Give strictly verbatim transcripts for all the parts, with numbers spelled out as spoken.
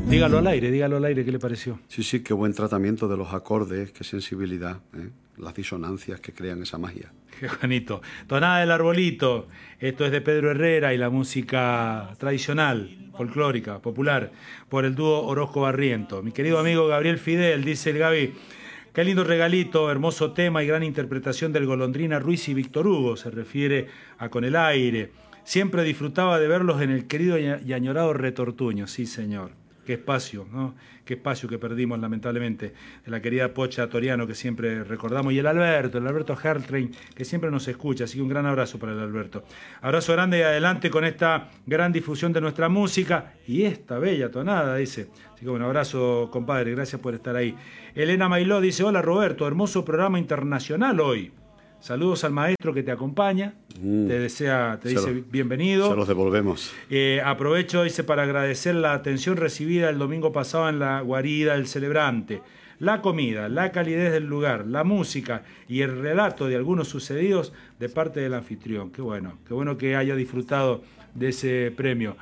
Dígalo al aire, dígalo al aire, ¿qué le pareció? Sí, sí, qué buen tratamiento de los acordes, qué sensibilidad, ¿eh? Las disonancias que crean esa magia. Qué bonito. Tonada del Arbolito, esto es de Pedro Herrera y la música tradicional, folclórica, popular, por el dúo Orozco Barriento. Mi querido amigo Gabriel Fidel, dice el Gaby, qué lindo regalito, hermoso tema y gran interpretación del Golondrina Ruiz y Víctor Hugo, se refiere a Con el Aire. Siempre disfrutaba de verlos en el querido y añorado Retortuño, sí señor. Qué espacio, ¿no? Qué espacio que perdimos lamentablemente de la querida Pocha Toriano que siempre recordamos, y el Alberto, el Alberto Hertrain, que siempre nos escucha, así que un gran abrazo para el Alberto. Abrazo grande y adelante con esta gran difusión de nuestra música y esta bella tonada, dice. Así que un abrazo, compadre, gracias por estar ahí. Elena Mailó dice, hola Roberto, hermoso programa internacional hoy. Saludos al maestro que te acompaña, mm, te desea, te dice lo, bienvenido. Se los devolvemos. Eh, aprovecho, dice, para agradecer la atención recibida el domingo pasado en la guarida del celebrante. La comida, la calidez del lugar, la música y el relato de algunos sucedidos de parte del anfitrión. Qué bueno, qué bueno que haya disfrutado de ese premio.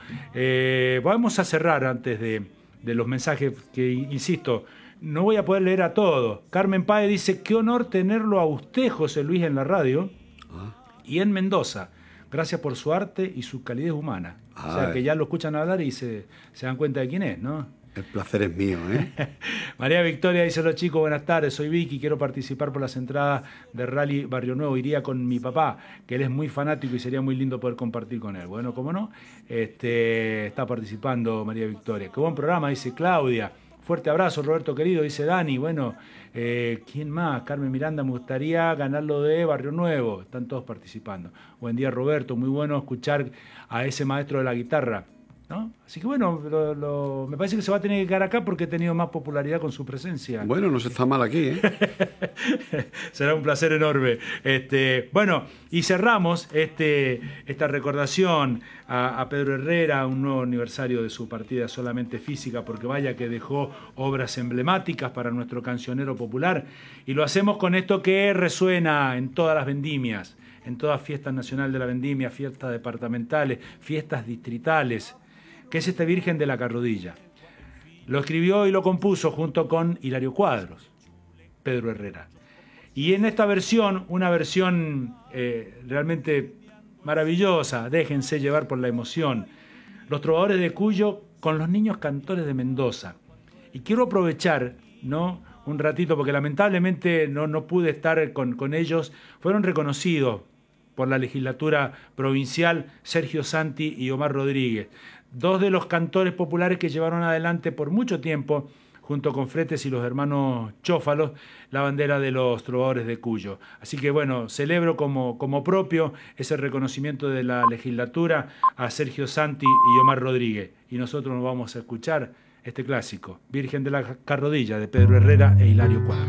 Eh, vamos a cerrar antes de, de los mensajes que, insisto, no voy a poder leer a todos. Carmen Páez dice, qué honor tenerlo a usted, José Luis, en la radio ah. y en Mendoza. Gracias por su arte y su calidez humana. Ah, o sea, que ya lo escuchan hablar y se, se dan cuenta de quién es, ¿no? El placer es mío, ¿eh? María Victoria dice, hola chicos, buenas tardes, soy Vicky, quiero participar por las entradas de Rally Barrio Nuevo. Iría con mi papá, que él es muy fanático y sería muy lindo poder compartir con él. Bueno, cómo no, este, está participando María Victoria. Qué buen programa, dice Claudia. Fuerte abrazo, Roberto querido, dice Dani. Bueno, eh, ¿quién más? Carmen Miranda, me gustaría ganarlo de Barrio Nuevo. Están todos participando. Buen día, Roberto. Muy bueno escuchar a ese maestro de la guitarra, ¿no? Así que bueno, lo, lo, me parece que se va a tener que quedar acá porque ha tenido más popularidad con su presencia. Bueno, no se está mal aquí, ¿eh? Será un placer enorme. Este, bueno, y cerramos este, esta recordación a, a Pedro Herrera, un nuevo aniversario de su partida solamente física, porque vaya que dejó obras emblemáticas para nuestro cancionero popular, y lo hacemos con esto que resuena en todas las vendimias, en todas fiestas nacionales de la vendimia, fiestas departamentales, fiestas distritales, que es este Virgen de la Carrodilla. Lo escribió y lo compuso junto con Hilario Cuadros, Pedro Herrera. Y en esta versión, una versión eh, realmente maravillosa, déjense llevar por la emoción, los trovadores de Cuyo con los niños cantores de Mendoza. Y quiero aprovechar, ¿no?, un ratito, porque lamentablemente no, no pude estar con, con ellos. Fueron reconocidos por la legislatura provincial Sergio Santi y Omar Rodríguez, dos de los cantores populares que llevaron adelante por mucho tiempo, junto con Fretes y los hermanos Chófalos, la bandera de los trovadores de Cuyo. Así que bueno, celebro como, como propio ese reconocimiento de la legislatura a Sergio Santi y Omar Rodríguez. Y nosotros nos vamos a escuchar este clásico, Virgen de la Carrodilla, de Pedro Herrera e Hilario Cuadros.